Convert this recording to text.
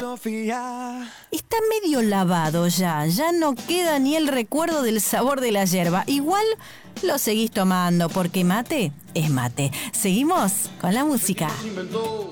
Está medio lavado ya no queda ni el recuerdo del sabor de la yerba. Igual lo seguís tomando porque mate es mate. Seguimos con la música.